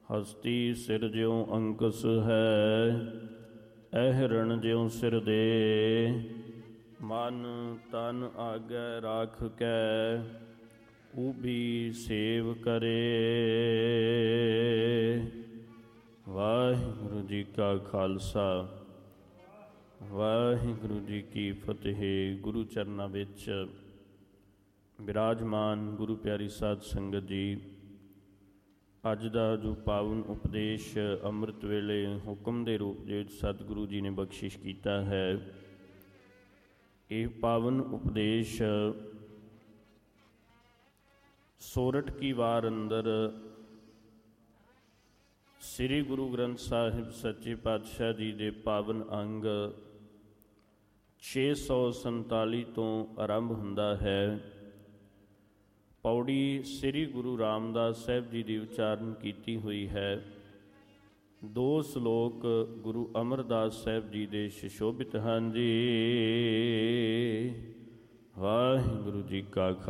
ਹਸਤੀ ਸਿਰ ਜਿਉ ਅੰਕਸ ਹੈ, ਅਹਰਣ ਜਿਉ ਸਿਰ ਦੇ। ਮਨ ਤਨ ਆਗੈ ਰਾਖ ਕੈ, ਊਭੀ ਸੇਵ ਕਰੇ। ਵਾਹਿਗੁਰੂ ਜੀ ਕਾ ਖਾਲਸਾ, ਵਾਹਿਗੁਰੂ ਜੀ ਕੀ ਫਤਿਹ। ਗੁਰੂ ਚਰਨਾਂ ਵਿੱਚ ਬਿਰਾਜਮਾਨ ਗੁਰੂ ਪਿਆਰੀ ਸਾਧ ਸੰਗਤ ਜੀ, ਅੱਜ ਦਾ ਜੋ ਪਾਵਨ ਉਪਦੇਸ਼ ਅੰਮ੍ਰਿਤ ਵੇਲੇ ਹੁਕਮ ਦੇ ਰੂਪ ਦੇ ਵਿੱਚ ਸਤਿਗੁਰੂ ਜੀ ਨੇ ਬਖਸ਼ਿਸ਼ ਕੀਤਾ ਹੈ, ਇਹ ਪਾਵਨ ਉਪਦੇਸ਼ ਸੋਰਠ ਕੀ ਵਾਰ ਅੰਦਰ ਸ੍ਰੀ ਗੁਰੂ ਗ੍ਰੰਥ ਸਾਹਿਬ ਸੱਚੇ ਪਾਤਸ਼ਾਹ ਜੀ ਦੇ ਪਾਵਨ ਅੰਗ 647 ਤੋਂ ਆਰੰਭ ਹੁੰਦਾ ਹੈ। ਪੌੜੀ ਸ੍ਰੀ ਗੁਰੂ ਰਾਮਦਾਸ ਸਾਹਿਬ ਜੀ ਦੀ ਉਚਾਰਨ ਕੀਤੀ ਹੋਈ ਹੈ। 2 ਸ਼ਲੋਕ ਗੁਰੂ ਅਮਰਦਾਸ ਸਾਹਿਬ ਜੀ ਦੇ ਸੁਸ਼ੋਭਿਤ ਹਨ ਜੀ। ਵਾਹਿਗੁਰੂ ਜੀ ਕਾ